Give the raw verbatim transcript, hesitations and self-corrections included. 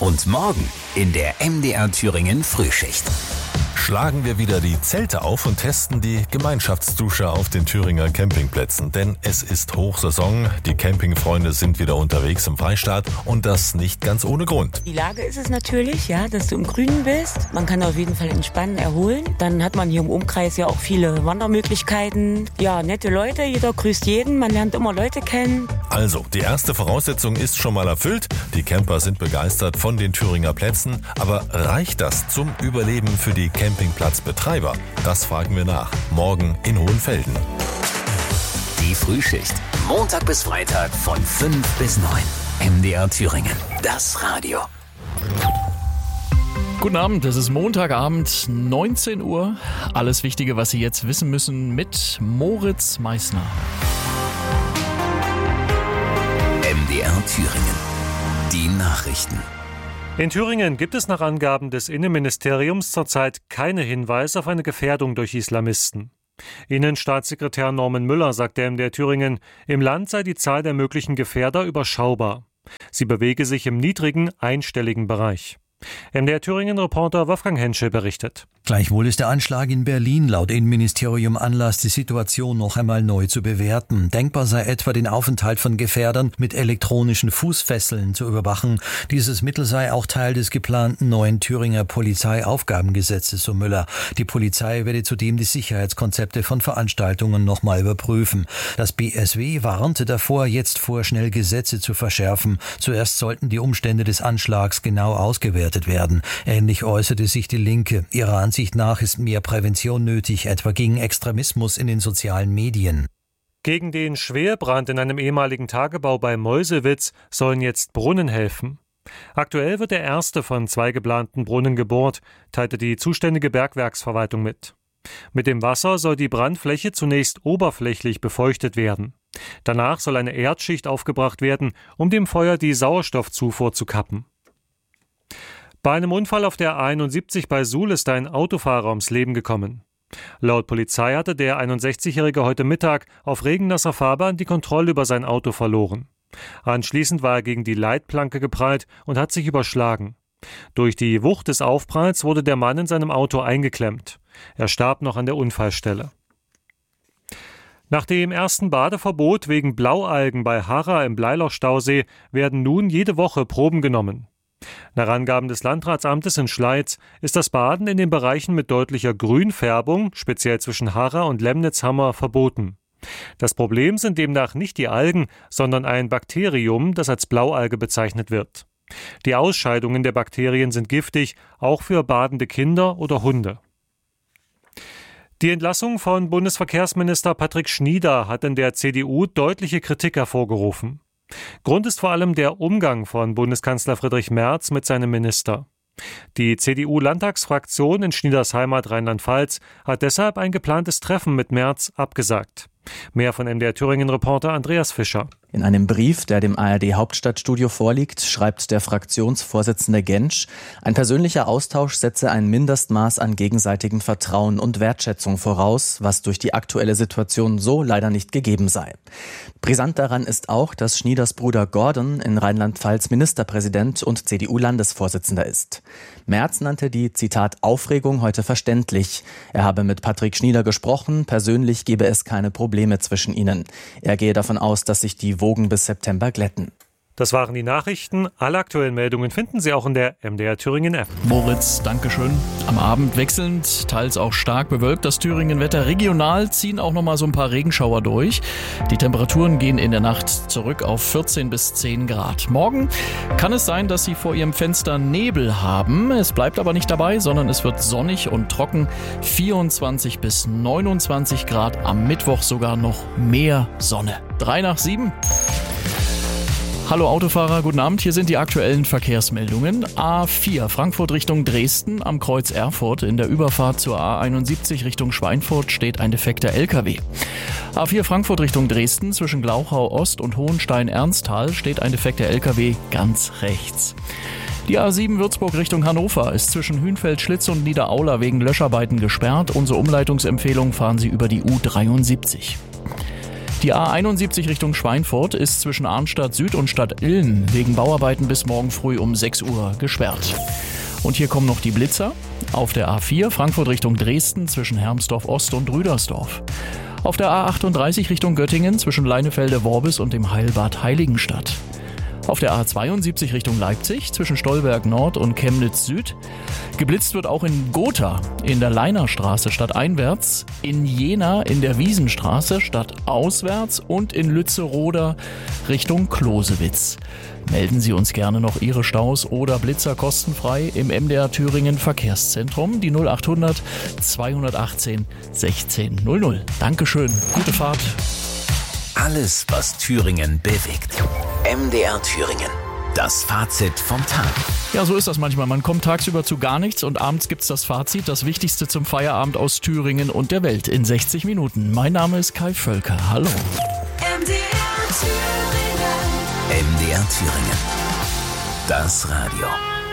Und morgen in der M D R Thüringen Frühschicht. Schlagen wir wieder die Zelte auf und testen die Gemeinschaftsdusche auf den Thüringer Campingplätzen. Denn es ist Hochsaison, die Campingfreunde sind wieder unterwegs im Freistaat und das nicht ganz ohne Grund. Die Lage ist es natürlich, ja, dass du im Grünen bist. Man kann auf jeden Fall entspannen, erholen. Dann hat man hier im Umkreis ja auch viele Wandermöglichkeiten. Ja, nette Leute, jeder grüßt jeden, man lernt immer Leute kennen. Also, die erste Voraussetzung ist schon mal erfüllt. Die Camper sind begeistert von den Thüringer Plätzen. Aber reicht das zum Überleben für die Campingplatzbetreiber? Das fragen wir nach. Morgen in Hohenfelden. Die Frühschicht. Montag bis Freitag von fünf bis neun. M D R Thüringen. Das Radio. Guten Abend, es ist Montagabend, neunzehn Uhr. Alles Wichtige, was Sie jetzt wissen müssen, mit Moritz Meissner. M D R Thüringen. Die Nachrichten. In Thüringen gibt es nach Angaben des Innenministeriums zurzeit keine Hinweise auf eine Gefährdung durch Islamisten. Innenstaatssekretär Norman Müller sagt der M D R Thüringen, im Land sei die Zahl der möglichen Gefährder überschaubar. Sie bewege sich im niedrigen, einstelligen Bereich. M D R Thüringen-Reporter Wolfgang Henschel berichtet. Gleichwohl ist der Anschlag in Berlin laut Innenministerium Anlass, die Situation noch einmal neu zu bewerten. Denkbar sei etwa, den Aufenthalt von Gefährdern mit elektronischen Fußfesseln zu überwachen. Dieses Mittel sei auch Teil des geplanten neuen Thüringer Polizeiaufgabengesetzes, so Müller. Die Polizei werde zudem die Sicherheitskonzepte von Veranstaltungen noch mal überprüfen. Das B S W warnte davor, jetzt vorschnell Gesetze zu verschärfen. Zuerst sollten die Umstände des Anschlags genau ausgewertet werden. Ähnlich äußerte sich die Linke. Ihrer Ansicht nach ist mehr Prävention nötig, etwa gegen Extremismus in den sozialen Medien. Gegen den Schwerbrand in einem ehemaligen Tagebau bei Meuselwitz sollen jetzt Brunnen helfen. Aktuell wird der erste von zwei geplanten Brunnen gebohrt, teilte die zuständige Bergwerksverwaltung mit. Mit dem Wasser soll die Brandfläche zunächst oberflächlich befeuchtet werden. Danach soll eine Erdschicht aufgebracht werden, um dem Feuer die Sauerstoffzufuhr zu kappen. Bei einem Unfall auf der A einundsiebzig bei Suhl ist ein Autofahrer ums Leben gekommen. Laut Polizei hatte der einundsechzigjährige heute Mittag auf regennasser Fahrbahn die Kontrolle über sein Auto verloren. Anschließend war er gegen die Leitplanke geprallt und hat sich überschlagen. Durch die Wucht des Aufpralls wurde der Mann in seinem Auto eingeklemmt. Er starb noch an der Unfallstelle. Nach dem ersten Badeverbot wegen Blaualgen bei Harra im Bleiloch-Stausee werden nun jede Woche Proben genommen. Nach Angaben des Landratsamtes in Schleiz ist das Baden in den Bereichen mit deutlicher Grünfärbung, speziell zwischen Harra und Lemnitzhammer, verboten. Das Problem sind demnach nicht die Algen, sondern ein Bakterium, das als Blaualge bezeichnet wird. Die Ausscheidungen der Bakterien sind giftig, auch für badende Kinder oder Hunde. Die Entlassung von Bundesverkehrsminister Patrick Schnieder hat in der C D U deutliche Kritik hervorgerufen. Grund ist vor allem der Umgang von Bundeskanzler Friedrich Merz mit seinem Minister. Die C D U-Landtagsfraktion in Schnieders Heimat Rheinland-Pfalz hat deshalb ein geplantes Treffen mit Merz abgesagt. Mehr von M D R Thüringen-Reporter Andreas Fischer. In einem Brief, der dem A R D-Hauptstadtstudio vorliegt, schreibt der Fraktionsvorsitzende Gentsch, ein persönlicher Austausch setze ein Mindestmaß an gegenseitigem Vertrauen und Wertschätzung voraus, was durch die aktuelle Situation so leider nicht gegeben sei. Brisant daran ist auch, dass Schnieders Bruder Gordon in Rheinland-Pfalz Ministerpräsident und C D U-Landesvorsitzender ist. Merz nannte die, Zitat, Aufregung heute verständlich. Er habe mit Patrick Schnieder gesprochen, persönlich gebe es keine Probleme zwischen ihnen. Er gehe davon aus, dass sich die Wogen bis September glätten. Das waren die Nachrichten. Alle aktuellen Meldungen finden Sie auch in der M D R Thüringen App. Moritz, Dankeschön. Am Abend wechselnd, teils auch stark bewölkt das Thüringen-Wetter. Regional ziehen auch noch mal so ein paar Regenschauer durch. Die Temperaturen gehen in der Nacht zurück auf vierzehn bis zehn Grad. Morgen kann es sein, dass Sie vor Ihrem Fenster Nebel haben. Es bleibt aber nicht dabei, sondern es wird sonnig und trocken. vierundzwanzig bis neunundzwanzig Grad. Am Mittwoch sogar noch mehr Sonne. Drei nach sieben. Hallo Autofahrer, guten Abend. Hier sind die aktuellen Verkehrsmeldungen. A vier Frankfurt Richtung Dresden am Kreuz Erfurt. In der Überfahrt zur A einundsiebzig Richtung Schweinfurt steht ein defekter L K W. A vier Frankfurt Richtung Dresden zwischen Glauchau Ost und Hohenstein-Ernsthal steht ein defekter L K W ganz rechts. Die A sieben Würzburg Richtung Hannover ist zwischen Hünfeld-Schlitz und Niederaula wegen Löscharbeiten gesperrt. Unsere Umleitungsempfehlung: fahren Sie über die U dreiundsiebzig. Die A einundsiebzig Richtung Schweinfurt ist zwischen Arnstadt Süd und Stadt Ilm wegen Bauarbeiten bis morgen früh um sechs Uhr gesperrt. Und hier kommen noch die Blitzer. Auf der A vier Frankfurt Richtung Dresden zwischen Hermsdorf Ost und Rüdersdorf. Auf der A achtunddreißig Richtung Göttingen zwischen Leinefelde-Worbis und dem Heilbad Heiligenstadt. Auf der A zweiundsiebzig Richtung Leipzig zwischen Stolberg Nord und Chemnitz Süd. Geblitzt wird auch in Gotha in der Leinerstraße stadteinwärts, in Jena in der Wiesenstraße stadtauswärts und in Lützeroda Richtung Closewitz. Melden Sie uns gerne noch Ihre Staus oder Blitzer kostenfrei im M D R Thüringen Verkehrszentrum, die null achthundert zweihundertachtzehn sechzehn null null. Dankeschön, gute Fahrt. Alles, was Thüringen bewegt. M D R Thüringen. Das Fazit vom Tag. Ja, so ist das manchmal. Man kommt tagsüber zu gar nichts und abends gibt's das Fazit, das Wichtigste zum Feierabend aus Thüringen und der Welt in sechzig Minuten. Mein Name ist Kai Völker. Hallo. M D R Thüringen. M D R Thüringen. Das Radio.